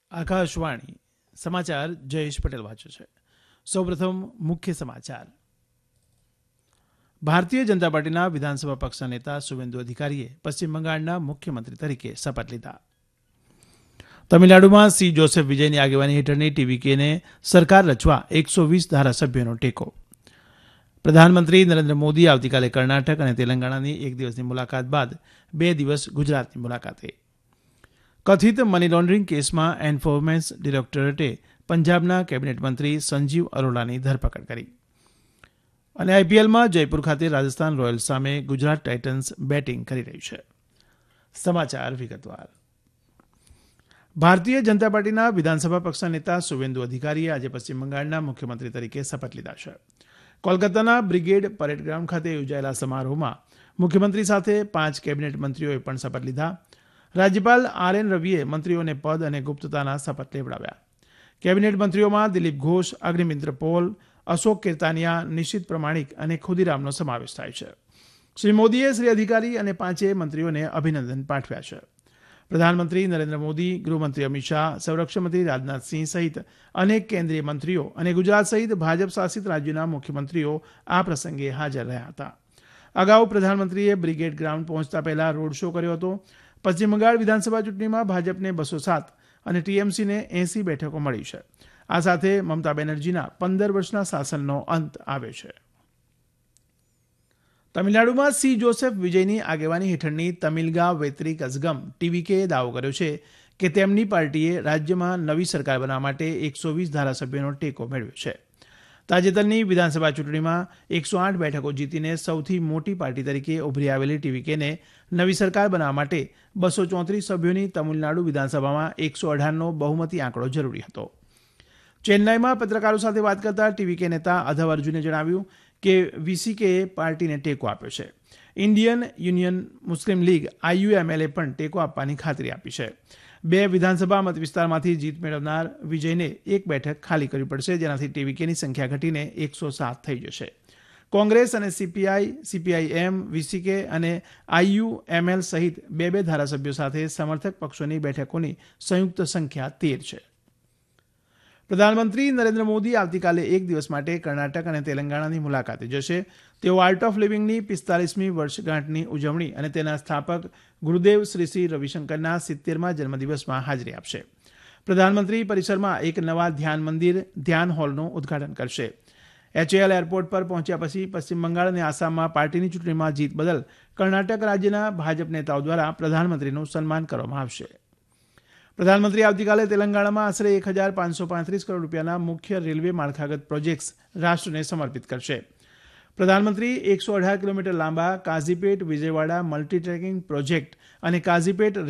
આકાશવાણી સમાચાર જયેશ પટેલ વાંચે છે. સૌપ્રથમ મુખ્ય સમાચાર. ભારતીય જનતા પાર્ટીના વિધાનસભા પક્ષના નેતા શુવેન્દુ અધિકારીએ પશ્ચિમ બંગાળના મુખ્યમંત્રી તરીકે શપથ લીધા. તમિલનાડુમાં સી જોસેફ વિજયની આગેવાની હેઠળની ટીવીકેને સરકાર રચવા 120 ધારાસભ્યોનો ટેકો. પ્રધાનમંત્રી નરેન્દ્ર મોદી આવતીકાલે કર્ણાટક અને તેલંગાણાની એક દિવસની મુલાકાત બાદ 2 દિવસ ગુજરાતની મુલાકાતે. કથિત મની લોન્ડરિંગ કેસમાં એન્ફોર્સમેન્ટ ડિરેક્ટોરેટે પંજાબના કેબિનેટ મંત્રી સંજીવ અરોરાની ધરપકડ કરી. અને આઈપીએલમાં જયપુર ખાતે રાજસ્થાન રોયલ્સ સામે ગુજરાત ટાઇટન્સ બેટિંગ કરી રહ્યું છે. સમાચાર વિગતવાર. ભારતીય જનતા પાર્ટીના વિધાનસભા પક્ષના નેતા શુવેન્દુ અધિકારીએ આજે પશ્ચિમ બંગાળના મુખ્યમંત્રી તરીકે શપથ લીધા છે. કોલકાતાના બ્રિગેડ પરેડ ગ્રાઉન્ડ ખાતે યોજાયેલા સમારોહમાં મુખ્યમંત્રી સાથે 5 કેબિનેટ મંત્રીઓએ પણ શપથ લીધા. રાજ્યપાલ આર.એન. રવિએ મંત્રીઓને પદ અને ગુપ્તતાના શપથ લેવડાવ્યા. કેબિનેટ મંત્રીઓમાં દિલીપ ઘોષ, અગ્નિમિત્ર પોલ, અશોક કેરતાનિયા, નિશિત પ્રમાણિક અને ખુદીરામનો સમાવેશ થાય છે. શ્રી મોદીએ શ્રી અધિકારી અને 5 મંત્રીઓને અભિનંદન પાઠવ્યા છે. પ્રધાનમંત્રી નરેન્દ્ર મોદી, ગૃહમંત્રી અમિત શાહ, સંરક્ષણ મંત્રી રાજનાથસિંહ સહિત અનેક કેન્દ્રીય મંત્રીઓ અને ગુજરાત સહિત ભાજપ શાસિત રાજ્યોના મુખ્યમંત્રીઓ આ પ્રસંગે હાજર રહ્યા હતા. અગાઉ પ્રધાનમંત્રીએ બ્રિગેડ ગ્રાઉન્ડ પહોંચતા પહેલા રોડ શો કર્યો હતો. પશ્ચિમ બંગાળ વિધાનસભા ચૂંટણીમાં ભાજપને 207 અને ટીએમસીને 80 બેઠકો મળી છે. આ સાથે મમતા બેનર્જીના 15 વર્ષના શાસનનો અંત આવે છે. તમિલનાડુમાં સી જોસેફ વિજયની આગેવાની હેઠળની તમિલગા વેત્રી કઝગમ ટીવીકેએ દાવો કર્યો છે કે તેમની પાર્ટીએ રાજ્યમાં નવી સરકાર બનાવવા માટે 120 ધારાસભ્યોનો ટેકો મેળવ્યો છે. તાજેતરની વિધાનસભા ચૂંટણીમાં 108 બેઠકો જીતીને સૌથી મોટી પાર્ટી તરીકે ઉભરી આવેલી ટીવીકેને નવી સરકાર બનાવવા માટે 234 સભ્યોની તમિલનાડુ વિધાનસભામાં 118નો બહુમતી આંકડો જરૂરી હતો. ચેન્નાઈમાં પત્રકારો સાથે વાત કરતા ટીવીકે નેતા અધવ અર્જુને જણાવ્યું કે વીસીકેએ પાર્ટીને ટેકો આપ્યો છે. ઇન્ડિયન યુનિયન મુસ્લિમ લીગ આઈયુએમએલે પણ ટેકો આપવાની ખાતરી આપી છે. 2 વિધાનસભા મત વિસ્તારમાંથી જીત મેળવનાર વિજયને 1 બેઠક ખાલી કરવી પડશે, જેનાથી ટીવીકેની સંખ્યા ઘટીને 107 થઈ જશે. કોંગ્રેસ અને સીપીઆઈ, સીપીઆઈએમ, વીસીકે અને આઈયુએમએલ સહિત 2 ધારાસભ્યો સાથે સમર્થક પક્ષોની બેઠકોની સંયુક્ત સંખ્યા 13 છે. પ્રધાનમંત્રી નરેન્દ્ર મોદી આવતીકાલે 1 દિવસ માટે કર્ણાટક અને તેલંગાણાની મુલાકાતે જશે. તેઓ આર્ટ ઓફ લિવિંગની 45મી વર્ષગાંઠની ઉજવણી અને તેના સ્થાપક ગુરુદેવ શ્રી શ્રી રવિશંકરના 70મા જન્મદિવસમાં હાજરી આપશે. પ્રધાનમંત્રી પરિસરમાં એક નવા ધ્યાન મંદિર, ધ્યાન હોલનું ઉદઘાટન કરશે. એચએએલ એરપોર્ટ પર પહોંચ્યા પછી પશ્ચિમ બંગાળ અને આસામમાં પાર્ટીની ચૂંટણીમાં જીત બદલ કર્ણાટક રાજ્યના ભાજપ નેતાઓ દ્વારા પ્રધાનમંત્રીનું સન્માન કરવામાં આવશે. પ્રધાનમંત્રી આવતીકાલે તેલંગાણામાં આશરે 1,535 કરોડ રૂપિયાના મુખ્ય રેલવે માળખાગત પ્રોજેક્ટ્સ રાષ્ટ્રને સમર્પિત કરશે. પ્રધાનમંત્રી 118 કિલોમીટર લાંબા કાઝીપેટ વિજયવાડા મલ્ટી ટ્રેકિંગ પ્રોજેક્ટ અને કાઝીપેટ